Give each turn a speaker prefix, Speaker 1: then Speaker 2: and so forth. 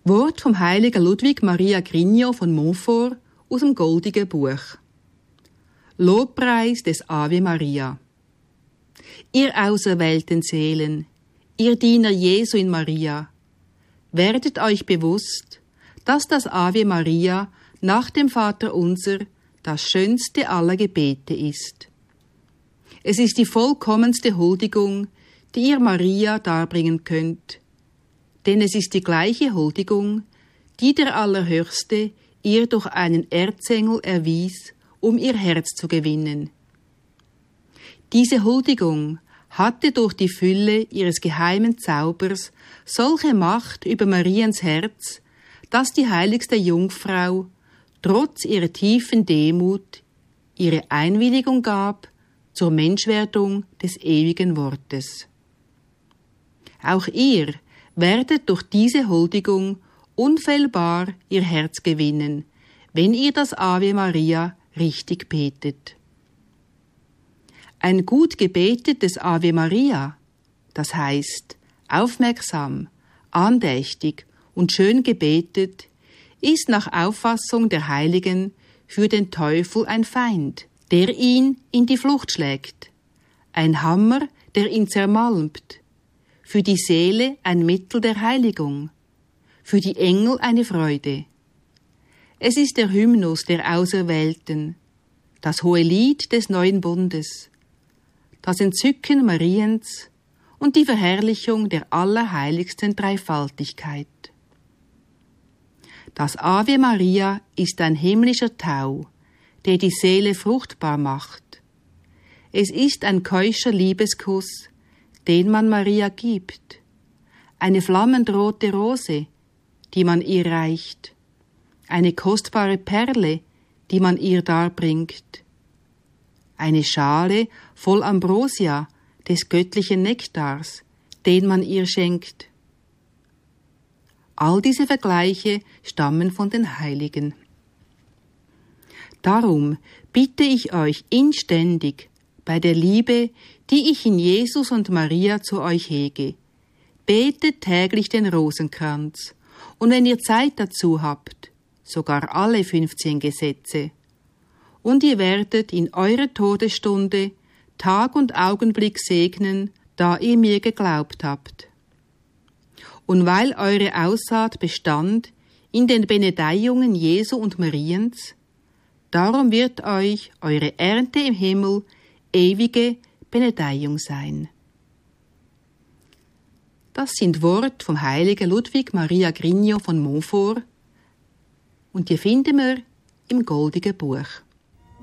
Speaker 1: Wort vom heiligen Ludwig Maria Grignion von Montfort aus dem Goldigen Buch. Lobpreis des Ave Maria. Ihr auserwählten Seelen, ihr Diener Jesu in Maria, werdet euch bewusst, dass das Ave Maria nach dem Vaterunser das schönste aller Gebete ist. Es ist die vollkommenste Huldigung, die ihr Maria darbringen könnt, denn es ist die gleiche Huldigung, die der Allerhöchste ihr durch einen Erzengel erwies, um ihr Herz zu gewinnen. Diese Huldigung hatte durch die Fülle ihres geheimen Zaubers solche Macht über Mariens Herz, dass die heiligste Jungfrau, trotz ihrer tiefen Demut, ihre Einwilligung gab zur Menschwerdung des ewigen Wortes. Auch ihr werdet durch diese Huldigung unfehlbar ihr Herz gewinnen, wenn ihr das Ave Maria richtig betet. Ein gut gebetetes Ave Maria, das heißt aufmerksam, andächtig und schön gebetet, ist nach Auffassung der Heiligen für den Teufel ein Feind, der ihn in die Flucht schlägt, ein Hammer, der ihn zermalmt, für die Seele ein Mittel der Heiligung, für die Engel eine Freude. Es ist der Hymnus der Auserwählten, das hohe Lied des neuen Bundes, das Entzücken Mariens und die Verherrlichung der allerheiligsten Dreifaltigkeit. Das Ave Maria ist ein himmlischer Tau, der die Seele fruchtbar macht. Es ist ein keuscher Liebeskuss, den man Maria gibt, eine flammendrote Rose, die man ihr reicht, eine kostbare Perle, die man ihr darbringt, eine Schale voll Ambrosia, des göttlichen Nektars, den man ihr schenkt. All diese Vergleiche stammen von den Heiligen. Darum bitte ich euch inständig, bei der Liebe, die ich in Jesus und Maria zu euch hege, betet täglich den Rosenkranz, und wenn ihr Zeit dazu habt, sogar alle 15 Gesetze, und ihr werdet in eurer Todesstunde Tag und Augenblick segnen, da ihr mir geglaubt habt. Und weil eure Aussaat bestand in den Benedeiungen Jesu und Mariens, darum wird euch eure Ernte im Himmel ewige Benedeiung sein. Das sind Worte vom heiligen Ludwig Maria Grignion von Montfort, und die finden wir im Goldigen Buch.